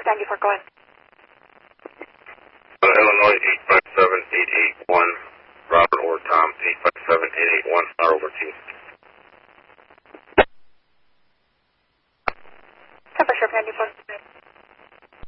94, go ahead. Illinois 857881, Robert or Tom 857881, not over to you.